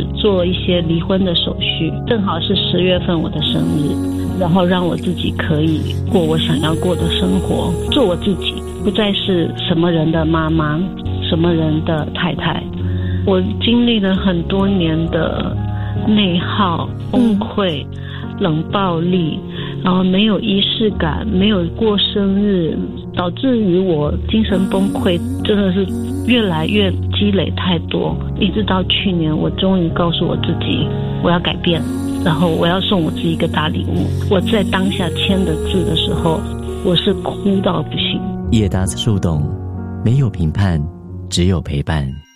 做一些离婚的手续，正好是10月份我的生日，然后让我自己可以过我想要过的生活，做我自己，不再是什么人的妈妈，什么人的太太。我经历了很多年的内耗、崩溃、冷暴力，然后没有仪式感，没有过生日，导致于我精神崩溃，真的是越来越积累太多，一直到去年我终于告诉我自己我要改变，然后我要送我自己一个大礼物。我在当下签的字的时候，我是哭到不行。 叶达树洞，没有评判，只有陪伴。